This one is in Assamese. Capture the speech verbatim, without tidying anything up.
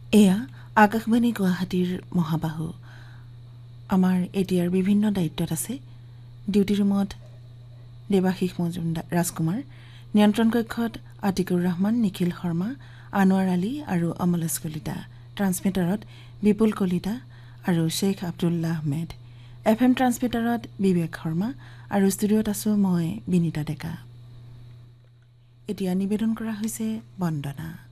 এয়া আকাশবাণী গুৱাহাটীৰ মহাবাহু। আমাৰ এতিয়াৰ বিভিন্ন দায়িত্বত আছে ডিউটি ৰুমত দেৱাশিষ মজুমদাৰ ৰাজকুমাৰ, নিয়ন্ত্ৰণ কক্ষত আতিকুৰ ৰহমান, নিখিল শৰ্মা, আনোৱাৰ আলী আৰু অমলেশ কলিতা, ট্ৰান্সমিটাৰত বিপুল কলিতা আৰু শ্বেখ আব্দুল্লাহ আহমেদ, এফ এম ট্ৰান্সমিটাৰত বিবেক শৰ্মা আৰু ষ্টুডিঅ'ত আছোঁ মই বিনীতা ডেকা। এতিয়া নিবেদন কৰা হৈছে বন্দনা।